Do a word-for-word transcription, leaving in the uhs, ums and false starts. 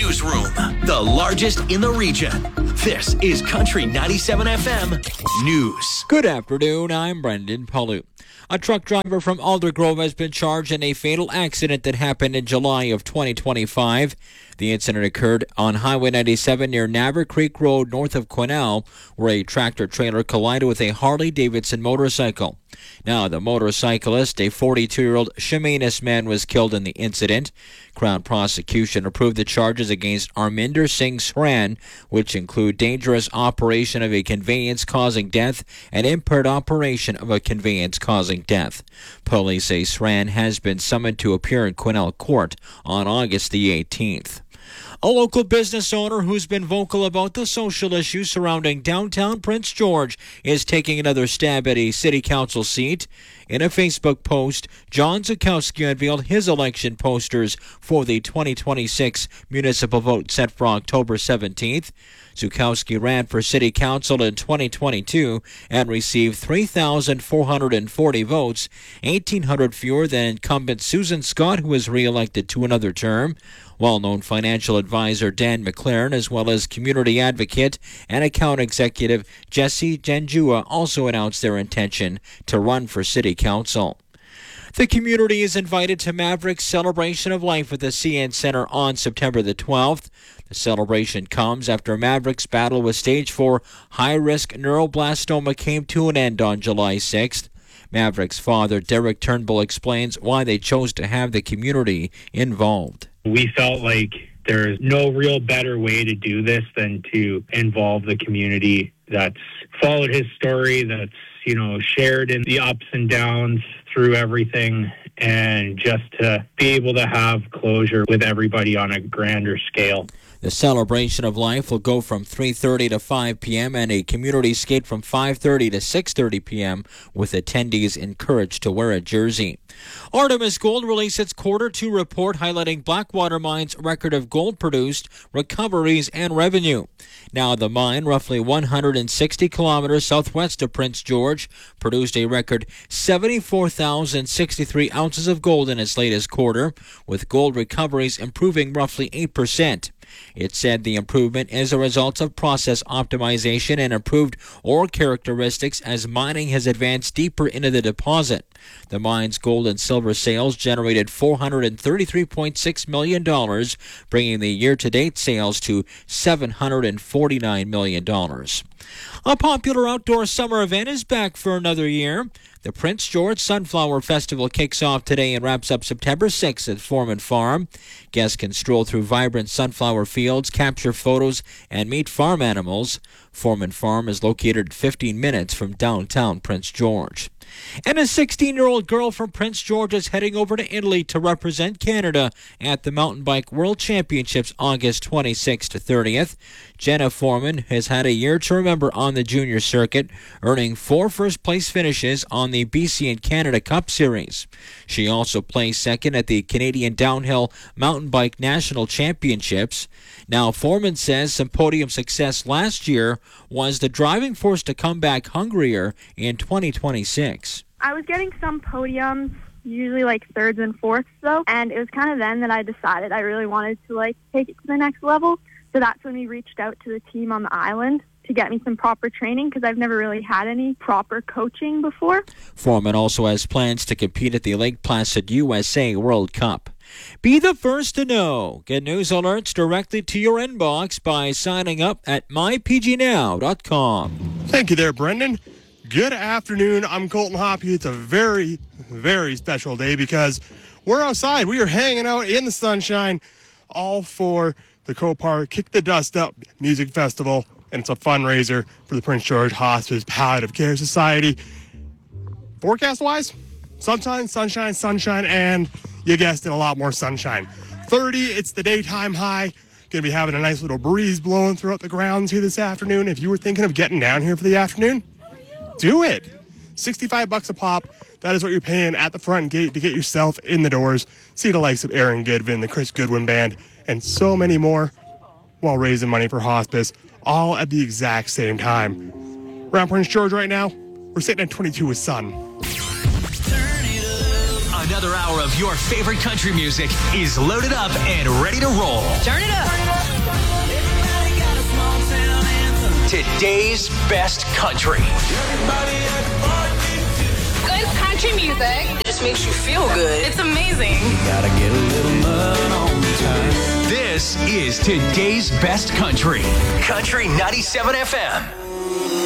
Newsroom, the largest in the region. This is Country ninety-seven F M News. Good afternoon, I'm Brendan Palu. A truck driver from Aldergrove has been charged in a fatal accident that happened in July of twenty twenty-five. The incident occurred on Highway ninety-seven near Naver Creek Road north of Quesnel, where a tractor-trailer collided with a Harley-Davidson motorcycle. Now, the motorcyclist, a forty-two-year-old Chemainus man, was killed in the incident. Crown prosecution approved the charges against Arminder Singh Sran, which include dangerous operation of a conveyance causing death and impaired operation of a conveyance causing death. Police say Sran has been summoned to appear in Quesnel Court on August the eighteenth. A local business owner who's been vocal about the social issues surrounding downtown Prince George is taking another stab at a city council seat. In a Facebook post, John Zukowski unveiled his election posters for the twenty twenty-six municipal vote set for October seventeenth. Zukowski ran for city council in twenty twenty-two and received three thousand four hundred forty votes, eighteen hundred fewer than incumbent Susan Scott, who was re-elected to another term. Well-known financial advisor Dan McLaren, as well as community advocate and account executive Jesse Janjua, also announced their intention to run for city council. The community is invited to Maverick's Celebration of Life at the C N Center on September the twelfth. The celebration comes after Maverick's battle with stage four high-risk neuroblastoma came to an end on July sixth. Maverick's father, Derek Turnbull, explains why they chose to have the community involved. We felt like there's no real better way to do this than to involve the community that's followed his story, that's, you know, shared in the ups and downs through everything, and just to be able to have closure with everybody on a grander scale. The Celebration of Life will go from three thirty to five p.m. and a community skate from five thirty to six thirty p.m. with attendees encouraged to wear a jersey. Artemis Gold released its quarter two report highlighting Blackwater Mine's record of gold produced, recoveries, and revenue. Now, the mine, roughly one hundred sixty kilometers southwest of Prince George, produced a record seventy-four thousand sixty-three ounces of gold in its latest quarter, with gold recoveries improving roughly eight percent. It said the improvement is a result of process optimization and improved ore characteristics as mining has advanced deeper into the deposit. The mine's gold and silver sales generated four hundred thirty-three point six million dollars, bringing the year-to-date sales to seven hundred forty-nine million dollars. A popular outdoor summer event is back for another year. The Prince George Sunflower Festival kicks off today and wraps up September sixth at Foreman Farm. Guests can stroll through vibrant sunflower fields, capture photos, and meet farm animals. Foreman Farm is located fifteen minutes from downtown Prince George. And a sixteen-year-old girl from Prince George is heading over to Italy to represent Canada at the Mountain Bike World Championships August twenty-sixth to thirtieth. Jenna Foreman has had a year to remember on the junior circuit, earning four first-place finishes on the B C and Canada Cup Series. She also placed second at the Canadian Downhill Mountain Bike National Championships. Now, Foreman says some podium success last year was the driving force to come back hungrier in twenty twenty-six. I was getting some podiums, usually like thirds and fourths though, and it was kind of then that I decided I really wanted to like take it to the next level. So that's when we reached out to the team on the island to get me some proper training because I've never really had any proper coaching before. Foreman also has plans to compete at the Lake Placid U S A World Cup. Be the first to know. Get news alerts directly to your inbox by signing up at my p g now dot com. Thank you there, Brendan. Good afternoon. I'm Colton Hoppy. It's a very, very special day because we're outside. We are hanging out in the sunshine, all for the Copar Kick the Dust Up Music Festival, and it's a fundraiser for the Prince George Hospice Palliative Care Society. Forecast-wise, sunshine, sunshine, sunshine, and you guessed it, a lot more sunshine. thirty, it's the daytime high. Going to be having a nice little breeze blowing throughout the grounds here this afternoon. If you were thinking of getting down here for the afternoon, do it. sixty-five bucks a pop. That is what you're paying at the front gate to get yourself in the doors. See the likes of Aaron Goodvin, the Chris Goodwin Band, and so many more while raising money for hospice, all at the exact same time. Around Prince George right now, we're sitting at twenty-two with sun. Another hour of your favorite country music is loaded up and ready to roll. Turn it up. Turn it up. today's best country. Good country music. It just makes you feel good. It's amazing. Gotta get a little mud on the time. This is today's best country. Country ninety-seven F M.